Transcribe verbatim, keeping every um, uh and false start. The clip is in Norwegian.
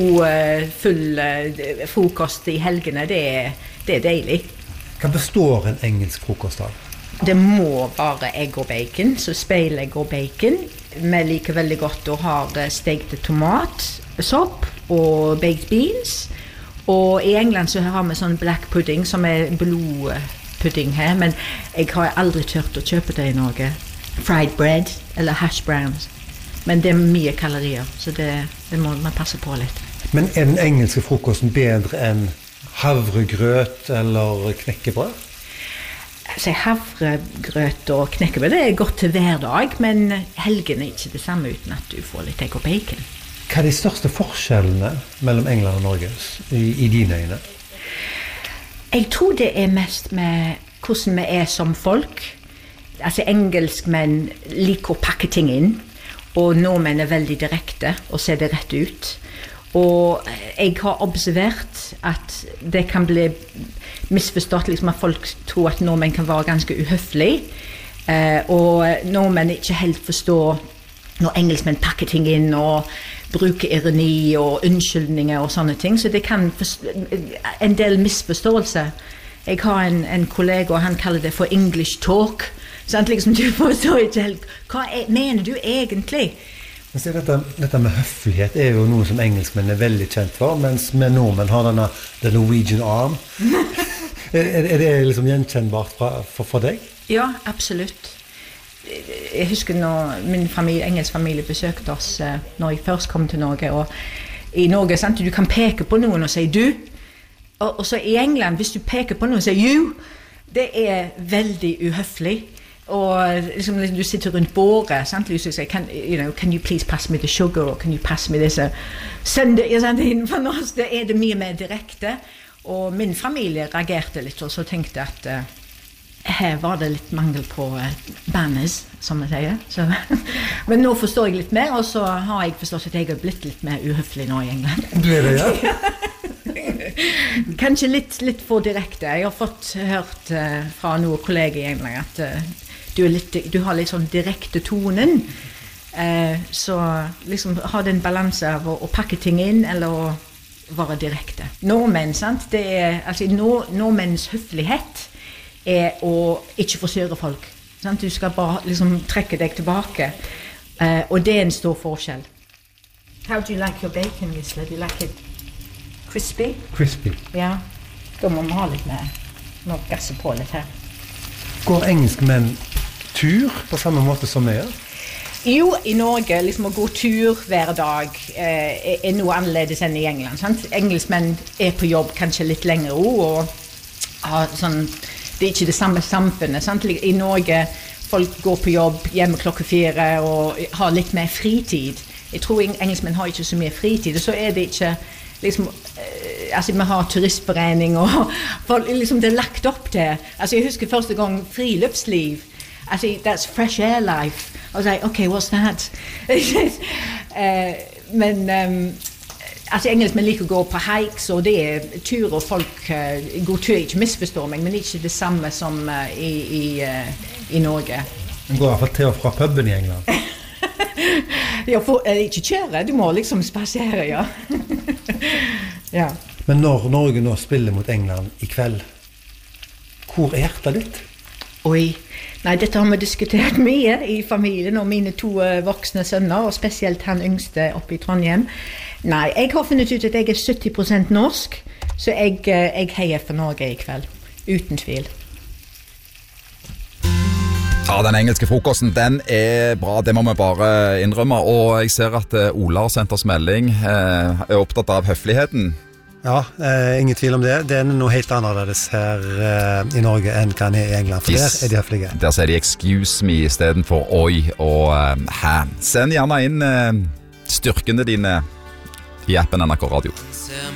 Og full frokost i helgene, det er, det er deilig. Hva består en engelsk frokost av? Det må være egg og bacon, så speilegg og bacon. Vi liker veldig godt å ha stekte tomat, sopp og baked beans. Og i England så har vi sånn black pudding, som er blodpudding her, men jeg har aldri tørt å kjøpe det i Norge. Fried bread eller hash browns. Men det er mye kalorier, så det, det må man passe på litt. Men er den engelske frokosten bedre enn havregrøt eller knekkebrød? Altså, havregrøt og knekkebrød, det er godt til hver dag, men helgen er ikke det samme uten at du får litt egg og bacon. Hva er de største forskjellene mellom England og Norge i, i dine øyne? Jeg tror det er mest med hvordan vi er som folk. Altså, engelskmenn liker å pakke ting inn, og nordmenn er veldig direkte og ser det rett ut. Og jeg har observert at det kan bli misforstått, liksom at folk tror at nordmenn kan være ganske uhøflig, eh, og nordmenn ikke helt forstår når engelskmenn pakker ting inn og bruker ironi og unnskyldninger og sånne ting, så det kan en del misforståelse. Jeg har en, en kollega, og han kaller det for English talk, så han liksom, du forstår ikke helt, hva er, mener du egentlig? Men så dette, dette med høflighet er jo noe som engelskmenn er veldig kjent for, mens med nordmenn har denne the Norwegian arm. er, er det liksom gjenkjennbart fra, for, for deg? Ja, absolutt. Jeg husker når min familie, engelsk familie besøkte oss når jeg først kom til Norge, og i Norge, sant, du kan peke på noen og si du, og, og så i England, hvis du peker på noen og sier you, det er veldig uhøflig. Og liksom, du sitter rundt bordet, sant? Du sier, can, you know, can you please pass me the sugar, or can you pass me this? Send det, sant? For oss det er det mye mer direkte. Og min familie reagerte litt, og så tenkte at uh, her var det litt mangel på uh, banners, som jeg sier. Så, men nå forstår jeg litt mer, og så har jeg forstått at jeg har blitt litt mer uhøflig nå i England. Blir det, ja? Kanskje litt, litt for direkte. Jeg har fått hørt uh, fra noen kolleger i England at uh, du, er litt, du har litt sånn direkte tonen, uh, så liksom ha den balanse av å, å pakke ting inn eller å være direkte. Nordmenn, sant? Det er, altså, nord, nordmenns høflighet er å ikke forsøre folk. Sant? Du skal bare liksom trekke deg tilbake, uh, og det er en stor forskjell. How do you like your bacon, Gisle? Do you like it crispy? Crispy. Ja, da må vi ha litt mer. Nå gasser på litt her. Går engelskmenn tur på samme måte som vi gjør? Jo, i Norge, liksom å gå tur hver dag eh, er, er noe annerledes enn i England. Sant? Engelskmenn er på jobb kanskje litt lenger også, og har sånn, det er ikke det samme samfunnet. Sant? I Norge, folk går på jobb hjemme klokka fire og har litt mer fritid. Jeg tror engelskmenn har ikke så mye fritid, og så er det ikke liksom, eh, altså vi har turistberegning og for, liksom det er lagt opp til. Altså jeg husker første gang friluftsliv, altså that's fresh air life. I was like, okay, what's that? eh, men um, altså engelskmenn liker å gå på hikes, og det er tur, og folk uh, går tur, ikke misforstår meg, men ikke det samme som uh, i, i, uh, i Norge. Man går i hvert fall til og fra puben i England. Ja, for, uh, ikke kjøre, du må liksom spasere, ja. Ja. Men når Norge nå spiller mot England i kveld, hvor er hjertet ditt? Oi, nei, dette har vi diskutert mye i familien og mine to uh, voksne sønner, og spesielt han yngste oppe i Trondheim. Nei, jeg har funnet ut at jeg er sytti prosent norsk, så jeg, uh, jeg heier for Norge i kveld, uten tvil. Ja, den engelske frokosten, den er bra, det må vi bare innrømme, og jeg ser at uh, Ola har sendt oss melding, uh, er opptatt av høfligheten. Ja, eh, ingen tvil om det. Det er noe helt annerledes her eh, i Norge enn kan i England, for yes. Der er de høflige. Der sier de excuse me i stedet for oi og um, hæ. Send gjerne inn uh, styrkene dine i appen N R K Radio.